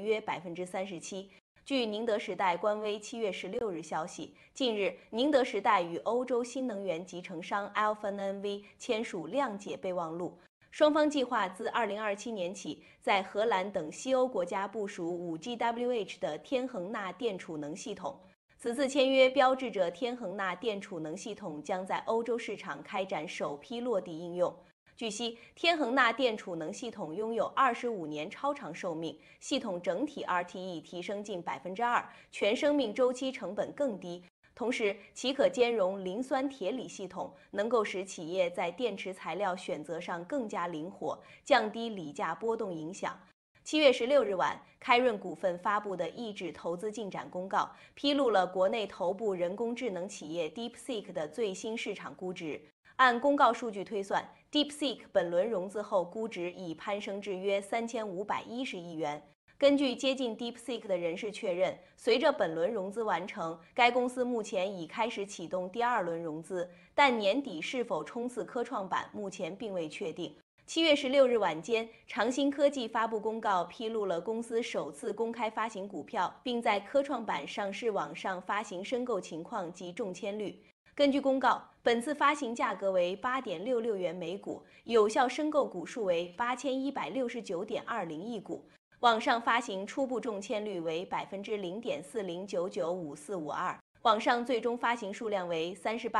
约37%。据宁德时代官微7月16日消息，近日，宁德时代与欧洲新能源集成商 Alfen N.V. 签署谅解备忘录，双方计划自2027年起，在荷兰等西欧国家部署 5GWh 的天恒钠电储能系统。此次签约标志着天恒钠电储能系统将在欧洲市场开展首批落地应用。据悉，天恒钠电储能系统拥有25年超长寿命，系统整体 RTE 提升近2%，全生命周期成本更低。同时，其可兼容磷酸铁锂系统，能够使企业在电池材料选择上更加灵活，降低锂价波动影响。7月16日晚，开润股份发布的抑制投资进展公告，披露了国内头部人工智能企业 DeepSeek 的最新市场估值。按公告数据推算， DeepSeek 本轮融资后估值已攀升至约3510亿元。根据接近 DeepSeek 的人士确认，随着本轮融资完成，该公司目前已开始启动第2轮融资，但年底是否冲刺科创板目前并未确定。7月16日晚间，长兴科技发布公告，披露了公司首次公开发行股票，并在科创板上市网上发行申购情况及中签率。根据公告，本次发行价格为8.66元每股，有效申购股数为8169.20亿股。网上发行初步中签率为0.40999542%，网上最终发行数量为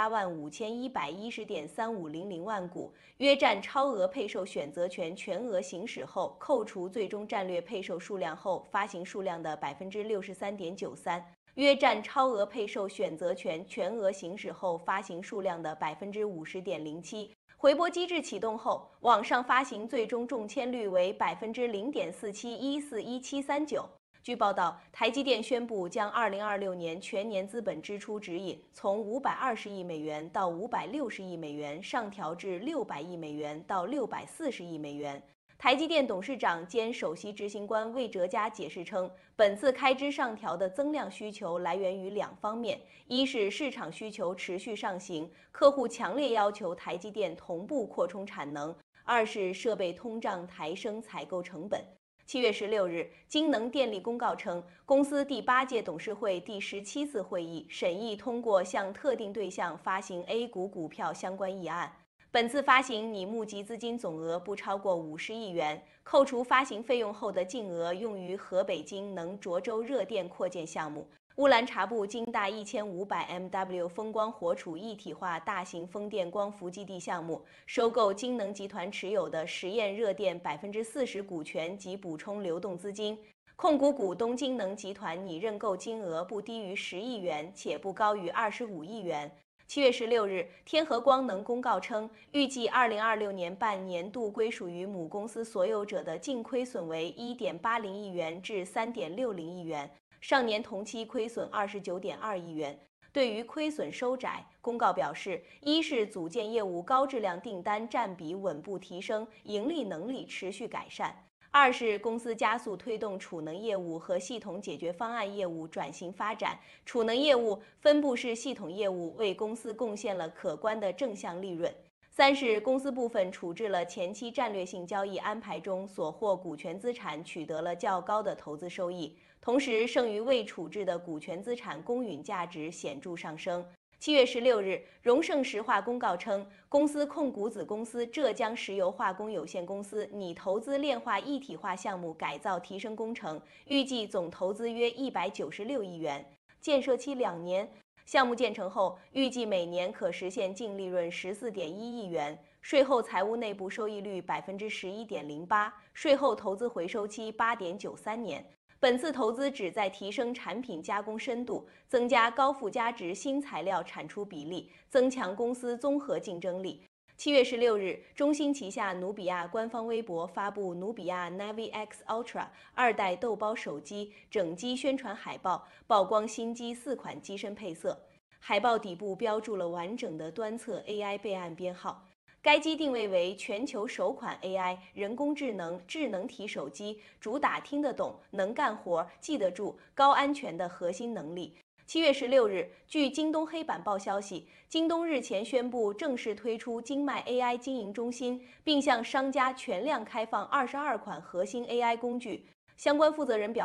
385110.3500万股，约占超额配售选择权全额行使后扣除最终战略配售数量后发行数量的63.93%。约占超额配售选择权全额行使后发行数量的50.07%。回拨机制启动后，网上发行最终中签率为0.47141739%。据报道，台积电宣布将2026年全年资本支出指引从520亿美元到560亿美元上调至600亿美元到640亿美元。台积电董事长兼首席执行官魏哲嘉解释称，本次开支上调的增量需求来源于2方面：一是市场需求持续上行，客户强烈要求台积电同步扩充产能；二是设备通胀抬升采购成本。7月16日，京能电力公告称，公司第8届董事会第17次会议审议通过向特定对象发行 A 股股票相关议案。本次发行拟募集资金总额不超过50亿元，扣除发行费用后的净额用于河北京能涿州热电扩建项目、乌兰察布京大1500MW 风光活储一体化大型风电光伏基地项目、收购京能集团持有的实验热电40%股权及补充流动资金。控股股东京能集团拟认购金额不低于10亿元，且不高于25亿元。7月16日，天合光能公告称，预计2026年半年度归属于母公司所有者的净亏损为1.80亿元至3.60亿元，上年同期亏损29.2亿元。对于亏损收窄，公告表示，一是组件业务高质量订单占比稳步提升，盈利能力持续改善；二是公司加速推动储能业务和系统解决方案业务转型发展，储能业务、分布式系统业务为公司贡献了可观的正向利润；三是公司部分处置了前期战略性交易安排中所获股权资产取得了较高的投资收益，同时剩余未处置的股权资产公允价值显著上升。7月16日，荣盛石化公告称，公司控股子公司浙江石油化工有限公司拟投资炼化一体化项目改造提升工程，预计总投资约196亿元，建设期2年。项目建成后，预计每年可实现净利润14.1亿元，税后财务内部收益率11.08%，税后投资回收期8.93年。本次投资旨在提升产品加工深度，增加高附加值新材料产出比例，增强公司综合竞争力。7月16日，中兴旗下努比亚官方微博发布努比亚 Navi X Ultra 2代豆包手机整机宣传海报，曝光新机4款机身配色。海报底部标注了完整的端侧 AI 备案编号。该机定位为全球首款 AI 人工智能智能体手机，主打听得懂、能干活、记得住、高安全的核心能力。7月16日，据京东黑板报消息，京东日前宣布正式推出京迈 AI 经营中心，并向商家全量开放22款核心 AI 工具。相关负责人表